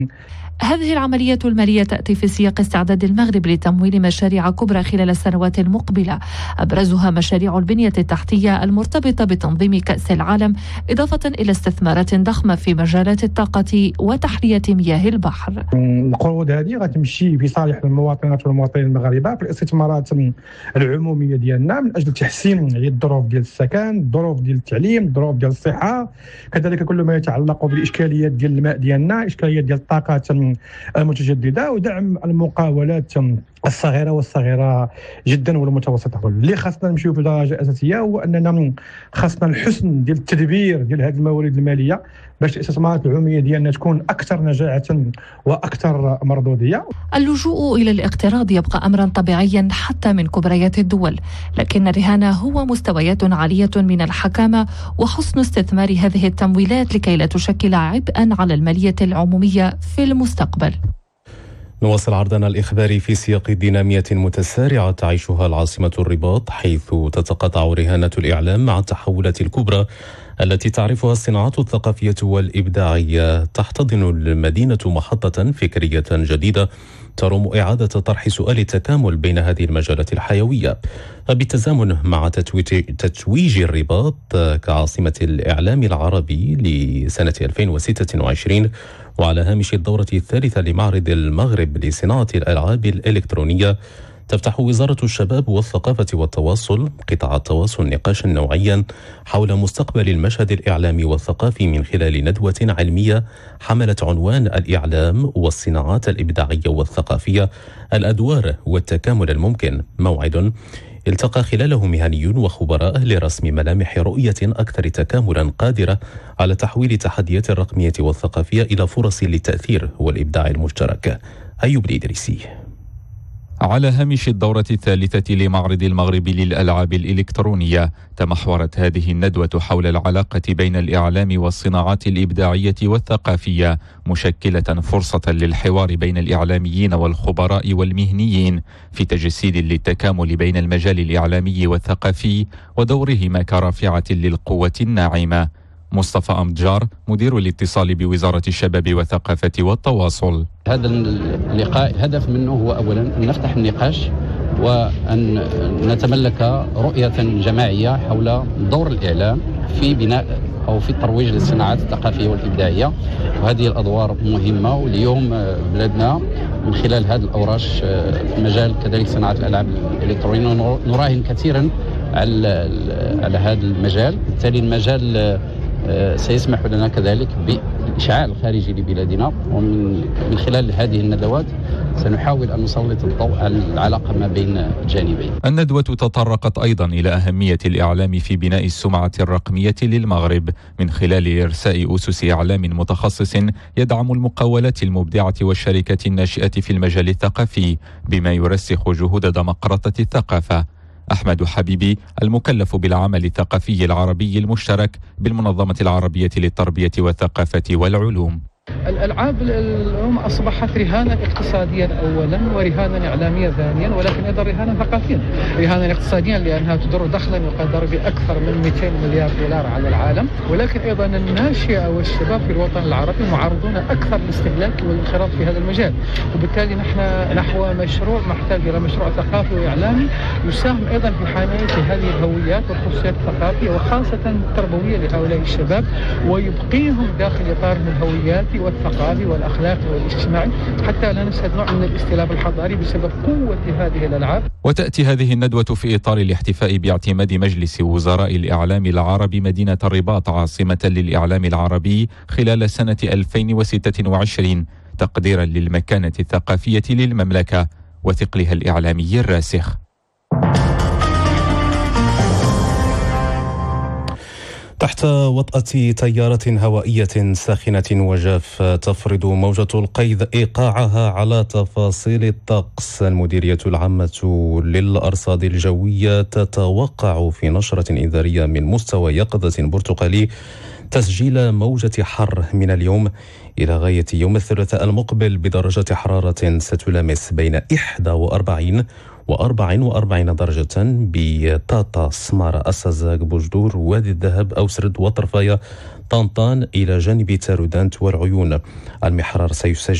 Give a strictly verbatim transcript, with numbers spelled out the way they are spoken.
هذه العملية المالية تأتي في سياق استعداد المغرب لتمويل مشاريع كبرى خلال السنوات المقبلة، أبرزها مشاريع البنية التحتية المرتبطة بتنظيم كأس العالم، إضافة إلى استثمارات ضخمة في مجالات الطاقة وتحلية مياه البحر. القروض هذه غتمشي في صالح المواطنات والمواطنين المغاربه في الاستثمارات العموميه ديالنا من اجل تحسين الظروف ديال السكن، الظروف ديال التعليم، الظروف ديال الصحه، كذلك كل ما يتعلق بالاشكاليات ديال الماء ديالنا، اشكاليات ديال الطاقات المتجدده، ودعم المقاولات الصغيره والصغيره جدا والمتوسطه. اللي خاصنا نمشيو في درجه اساسيه هو اننا خاصنا الحسن ديال التدبير ديال هذه الموارد الماليه باش الاستثمارات العموميه ديالنا تكون اكثر نجاعه واكثر مردوديه. اللجوء الى الاقتراض يبقى امرا طبيعيا حتى من كبريات الدول، لكن الرهان هو مستويات عاليه من الحكامه وحسن استثمار هذه التمويلات لكي لا تشكل عبئا على الماليه العموميه في المستقبل. نواصل عرضنا الإخباري في سياق دينامية متسارعة تعيشها العاصمة الرباط، حيث تتقاطع رهانة الإعلام مع التحولات الكبرى التي تعرفها الصناعات الثقافية والإبداعية. تحتضن المدينة محطة فكرية جديدة تروم إعادة طرح سؤال التكامل بين هذه المجالات الحيوية بالتزامن مع تتويج الرباط كعاصمة الإعلام العربي لسنة ألفين وستة وعشرين، وعلى هامش الدورة الثالثة لمعرض المغرب لصناعة الألعاب الإلكترونية. تفتح وزارة الشباب والثقافة والتواصل قطاع التواصل نقاشا نوعيا حول مستقبل المشهد الإعلامي والثقافي من خلال ندوة علمية حملت عنوان الإعلام والصناعات الإبداعية والثقافية، الأدوار والتكامل الممكن، موعد التقى خلاله مهنيون وخبراء لرسم ملامح رؤية أكثر تكاملا قادرة على تحويل تحديات الرقمية والثقافية إلى فرص للتأثير والإبداع المشترك. أيوب الإدريسي. على هامش الدورة الثالثة لمعرض المغرب للألعاب الإلكترونية، تمحورت هذه الندوة حول العلاقة بين الإعلام والصناعات الإبداعية والثقافية، مشكلة فرصة للحوار بين الإعلاميين والخبراء والمهنيين في تجسيد للتكامل بين المجال الإعلامي والثقافي ودورهما كرافعة للقوة الناعمة. مصطفى أمجار مدير الاتصال بوزارة الشباب والثقافة والتواصل. هذا اللقاء هدف منه هو أولا أن نفتح النقاش وأن نتملك رؤية جماعية حول دور الإعلام في بناء أو في الترويج للصناعات الثقافية والإبداعية، وهذه الأدوار مهمة. واليوم بلادنا من خلال هذه الأوراش في مجال كذلك صناعة الألعاب الإلكترونية نراهن كثيرا على على هذا المجال، بالتالي المجال سيسمح لنا كذلك بالإشعاع الخارجي لبلادنا، ومن من خلال هذه الندوات سنحاول أن نسلط الضوء على العلاقة ما بين الجانبين. الندوة تطرقت أيضا إلى أهمية الإعلام في بناء السمعة الرقمية للمغرب من خلال إرساء أسس إعلام متخصص يدعم المقاولات المبدعة والشركات الناشئة في المجال الثقافي بما يرسخ جهود ديمقراطية الثقافة. أحمد حبيبي المكلف بالعمل الثقافي العربي المشترك بالمنظمة العربية للتربية والثقافة والعلوم. الألعاب اليوم أصبحت رهانا اقتصاديا أولا ورهانا إعلاميا ثانيا، ولكن أيضا رهانا ثقافيا. رهانا اقتصاديا لأنها تدر دخلا يقدر بأكثر من مئتين مليار دولار على العالم، ولكن أيضا الناشئة والشباب في الوطن العربي معرضون أكثر للاستهلاك والانخراط في هذا المجال، وبالتالي نحن نحو مشروع محتاج إلى مشروع ثقافي وإعلامي يساهم أيضا في حماية هذه الهويات والخصوصيات الثقافية وخاصة التربوية لهؤلاء الشباب، ويبقيهم داخل إطار من الهويات والثقافي والأخلاقي والاجتماعي حتى لا نشهد نوع من الاستلاب الحضاري بسبب قوة هذه الألعاب. وتأتي هذه الندوة في إطار الاحتفاء باعتماد مجلس وزراء الإعلام العربي مدينة الرباط عاصمة للإعلام العربي خلال سنة ألفين وستة وعشرين تقديرا للمكانة الثقافية للمملكة وثقلها الإعلامي الراسخ. تحت وطأة تيارة هوائية ساخنة وجاف تفرض موجة القيظ إيقاعها على تفاصيل الطقس. المديرية العامة للأرصاد الجوية تتوقع في نشرة إنذارية من مستوى يقظة برتقالي تسجيل موجة حر من اليوم إلى غاية يوم الثلاثاء المقبل بدرجة حرارة ستلامس بين إحدى وأربعين وأربع وأربعين درجة بطاطا، سمارة، السزاق، بوجدور، وادي الذهب، أوسرد وطرفاية، طنطان إلى جانب تارودانت والعيون. المحرار سيسجل